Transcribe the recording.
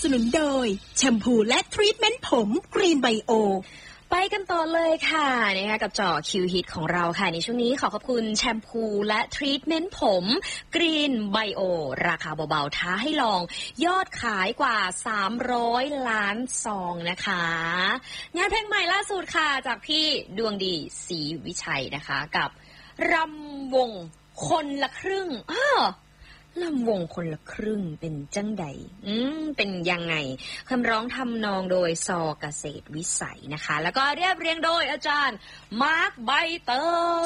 นุนโดยแชมพูและทรีทเมนต์ผมกรีนไบโอไปกันต่อเลยค่ะนะคะกับเจาะคิวฮิตของเราค่ะในช่วงนี้ขอบคุณแชมพูและทรีทเมนต์ผมกรีนไบโอราคาเบาๆท้าให้ลองยอดขายกว่า300ล้านซองนะคะงานเพลงใหม่ล่าสุดค่ะจากพี่ดวงดีศรีวิชัยนะคะกับรำวงคนละครึ่งลำวงคนละครึ่งเป็นจังใดเป็นยังไงคำร้องทำนองโดยซอเกษตรวิสัยนะคะแล้วก็เรียบเรียงโดยอาจารย์มาร์คใบเต